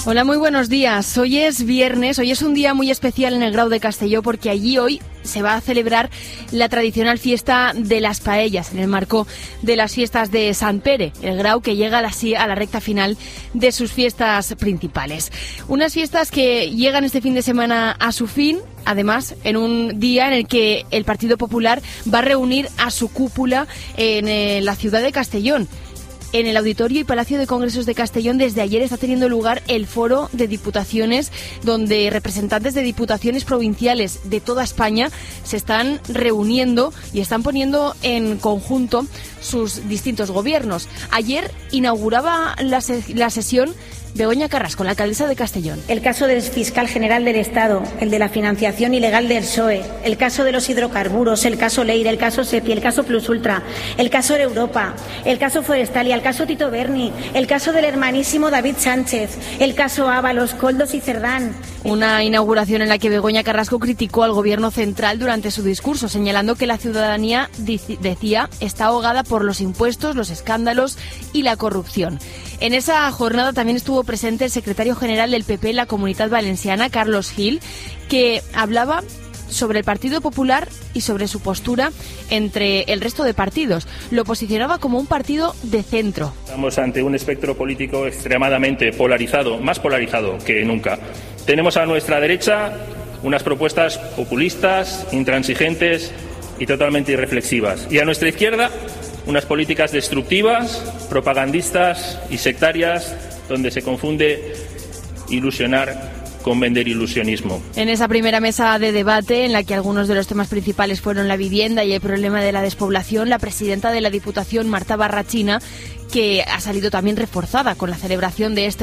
Hola, muy buenos días. Hoy es viernes, hoy es un día muy especial en el Grau de Castelló porque allí hoy se va a celebrar la tradicional fiesta de las paellas en el marco de las fiestas de Sant Pere, el Grau que llega así a la recta final de sus fiestas principales. Unas fiestas que llegan este fin de semana a su fin, además en un día en el que el Partido Popular va a reunir a su cúpula en la ciudad de Castellón. En el Auditorio y Palacio de Congresos de Castellón desde ayer está teniendo lugar el Foro de Diputaciones, donde representantes de diputaciones provinciales de toda España se están reuniendo y están poniendo en conjunto sus distintos gobiernos. Ayer inauguraba la sesión Begoña Carrasco, la alcaldesa de Castellón. El caso del fiscal general del Estado, el de la financiación ilegal del PSOE, el caso de los hidrocarburos, el caso Leire, el caso SEPI, el caso Plus Ultra, el caso de Europa, el caso Forestalia, el caso Tito Berni, el caso del hermanísimo David Sánchez, el caso Ábalos, Koldos y Cerdán. Una inauguración en la que Begoña Carrasco criticó al gobierno central durante su discurso, señalando que la ciudadanía, decía, está ahogada por los impuestos, los escándalos y la corrupción. En esa jornada también estuvo presente el secretario general del PP en la Comunitat Valenciana, Carlos Gil, que hablaba sobre el Partido Popular y sobre su postura entre el resto de partidos. Lo posicionaba como un partido de centro. Estamos ante un espectro político extremadamente polarizado, más polarizado que nunca. Tenemos a nuestra derecha unas propuestas populistas, intransigentes y totalmente irreflexivas. Y a nuestra izquierda unas políticas destructivas, propagandistas y sectarias, donde se confunde ilusionar con vender ilusionismo. En esa primera mesa de debate, en la que algunos de los temas principales fueron la vivienda y el problema de la despoblación, la presidenta de la Diputación, Marta Barrachina, que ha salido también reforzada con la celebración de este